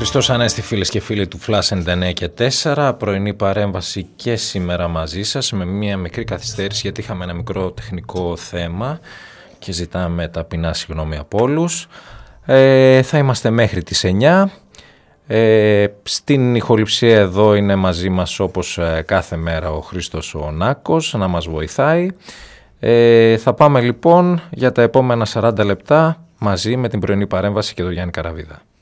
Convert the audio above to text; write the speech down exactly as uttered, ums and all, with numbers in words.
Χριστός Ανέστη, φίλες και φίλοι του Flash ενενήντα εννέα και τέσσερα. Πρωινή παρέμβαση και σήμερα μαζί σας με μια μικρή καθυστέρηση γιατί είχαμε ένα μικρό τεχνικό θέμα και ζητάμε ταπεινά συγγνώμη από όλους. Ε, θα είμαστε μέχρι τις εννιά. Ε, στην ηχοληψία εδώ είναι μαζί μας όπως κάθε μέρα ο Χρήστος ο Νάκος να μας βοηθάει. Ε, θα πάμε λοιπόν για τα επόμενα σαράντα λεπτά μαζί με την πρωινή παρέμβαση και τον Γιάννη Καραβίδα.